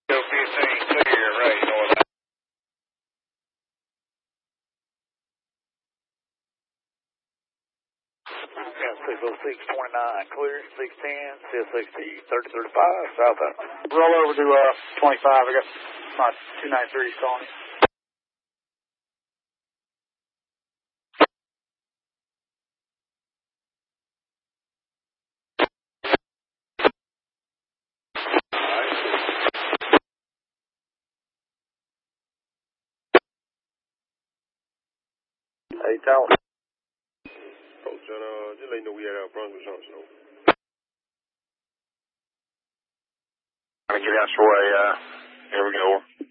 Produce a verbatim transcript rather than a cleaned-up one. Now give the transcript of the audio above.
fifteen clear, right, north. six oh six twenty-nine, clear, six ten, C S X T, thirty thirty-five, southbound. Roll over to uh, twenty-five, I got my two ninety-three calling you. Hey, Tower. Oh, John, uh, just let you know we had our Brunswick Junction open. I'm going to get out your way, uh, here we go.